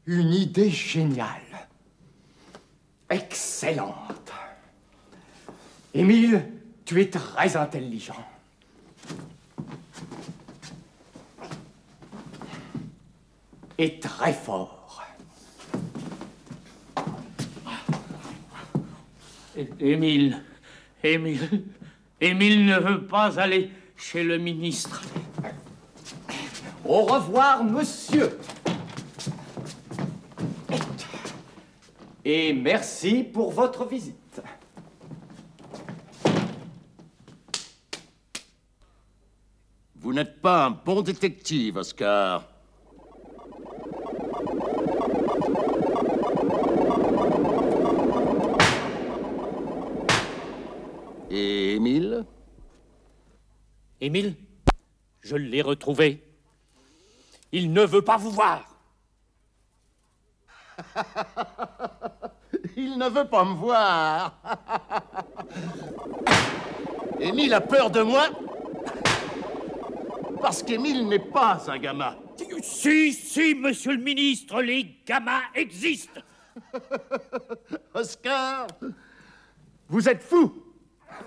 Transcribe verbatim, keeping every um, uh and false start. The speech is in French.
Une idée géniale. Excellente. Émile, tu es très intelligent. Et très fort. É- Émile, Émile, Émile ne veut pas aller chez le ministre. Au revoir, monsieur. Et merci pour votre visite. Vous n'êtes pas un bon détective, Oscar. Et Émile? Émile, je l'ai retrouvé. Il ne veut pas vous voir. Il ne veut pas me voir. Émile a peur de moi parce qu'Émile n'est pas un gamin. Si, si, monsieur le ministre, les gamins existent. Oscar, vous êtes fou.